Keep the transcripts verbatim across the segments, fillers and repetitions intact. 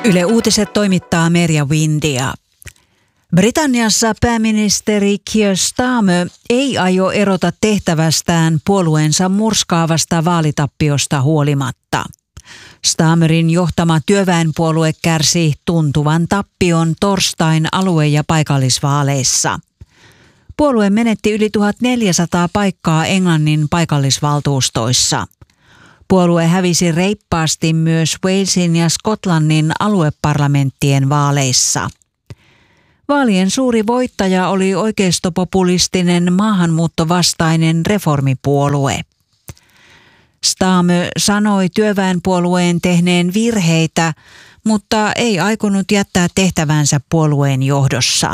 Yle Uutiset toimittaa Merja Windia. Britanniassa pääministeri Keir Starmer ei aio erota tehtävästään puolueensa murskaavasta vaalitappiosta huolimatta. Starmerin johtama työväenpuolue kärsi tuntuvan tappion torstain alue- ja paikallisvaaleissa. Puolue menetti yli tuhatneljäsataa paikkaa Englannin paikallisvaltuustoissa. Puolue hävisi reippaasti myös Walesin ja Skotlannin alueparlamenttien vaaleissa. Vaalien suuri voittaja oli oikeistopopulistinen maahanmuuttovastainen reformipuolue. Starmer sanoi työväenpuolueen tehneen virheitä, mutta ei aikonut jättää tehtävänsä puolueen johdossa.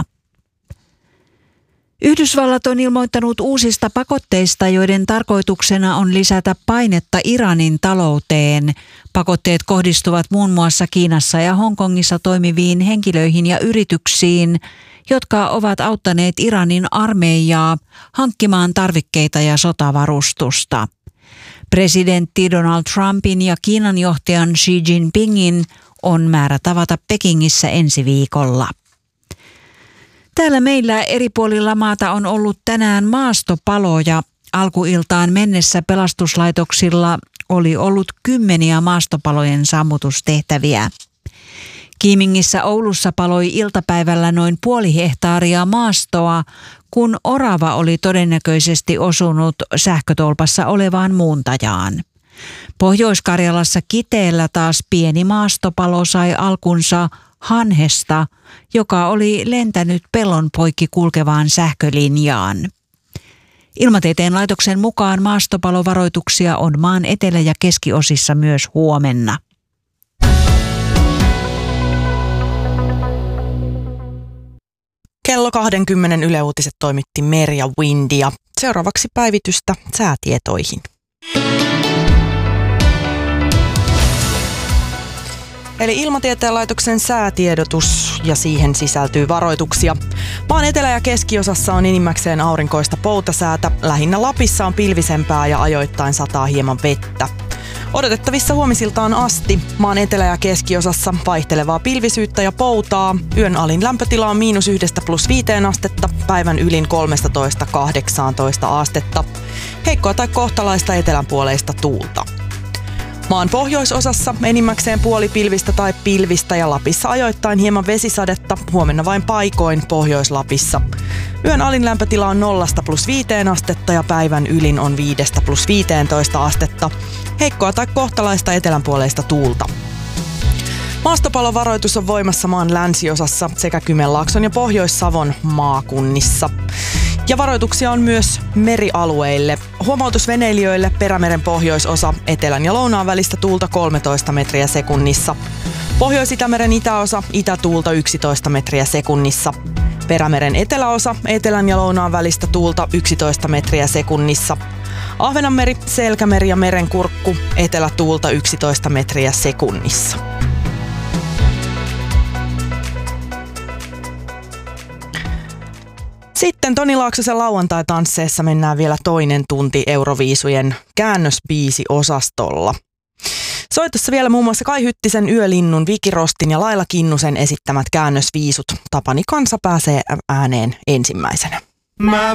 Yhdysvallat on ilmoittanut uusista pakotteista, joiden tarkoituksena on lisätä painetta Iranin talouteen. Pakotteet kohdistuvat muun muassa Kiinassa ja Hongkongissa toimiviin henkilöihin ja yrityksiin, jotka ovat auttaneet Iranin armeijaa hankkimaan tarvikkeita ja sotavarustusta. Presidentti Donald Trumpin ja Kiinan johtajan Xi Jinpingin on määrä tavata Pekingissä ensi viikolla. Täällä meillä eri puolilla maata on ollut tänään maastopaloja. Alkuiltaan mennessä pelastuslaitoksilla oli ollut kymmeniä maastopalojen sammutustehtäviä. Kiimingissä Oulussa paloi iltapäivällä noin puoli hehtaaria maastoa, kun orava oli todennäköisesti osunut sähkötolpassa olevaan muuntajaan. Pohjois-Karjalassa Kiteellä taas pieni maastopalo sai alkunsa hanhesta, joka oli lentänyt pellon poikki kulkevaan sähkölinjaan. Ilmatieteen laitoksen mukaan maastopalovaroituksia on maan etelä- ja keskiosissa myös huomenna. Kello kaksikymmentä Yle Uutiset toimitti Merja Windia. Seuraavaksi päivitystä säätietoihin. Eli Ilmatieteen laitoksen säätiedotus ja siihen sisältyy varoituksia. Maan etelä- ja keskiosassa on enimmäkseen aurinkoista poutasäätä. Lähinnä Lapissa on pilvisempää ja ajoittain sataa hieman vettä. Odotettavissa huomisiltaan asti maan etelä- ja keskiosassa vaihtelevaa pilvisyyttä ja poutaa. Yön alin lämpötila on miinus yhdestä plus viiteen astetta, päivän ylin kolmestatoista kahdeksaantoista astetta. Heikkoa tai kohtalaista etelänpuoleista tuulta. Maan pohjoisosassa enimmäkseen puolipilvistä tai pilvistä ja Lapissa ajoittain hieman vesisadetta, huomenna vain paikoin Pohjois-Lapissa. Yön alin lämpötila on nollasta plus viiteen astetta ja päivän ylin on viidestä plus viiteentoista astetta. Heikkoa tai kohtalaista etelänpuoleista tuulta. Maastopalovaroitus on voimassa maan länsiosassa sekä Kymenlaakson ja Pohjois-Savon maakunnissa. Ja varoituksia on myös merialueille. Huomautus veneilijöille Perämeren pohjoisosa, etelän ja lounaan välistä tuulta kolmetoista metriä sekunnissa. Pohjois-Itämeren itäosa, itätuulta yksitoista metriä sekunnissa. Perämeren eteläosa, etelän ja lounaan välistä tuulta yksitoista metriä sekunnissa. Ahvenanmeri, Selkämeri ja Merenkurkku, etelätuulta yksitoista metriä sekunnissa. Sitten Toni Laaksosen lauantai-tansseessa mennään vielä toinen tunti Euroviisujen käännösbiisi-osastolla. Soitossa vielä muun muassa Kai Hyttisen, Yölinnun, Viki Rostin ja Laila Kinnusen esittämät käännösviisut. Tapani Kansa pääsee ääneen ensimmäisenä. Mä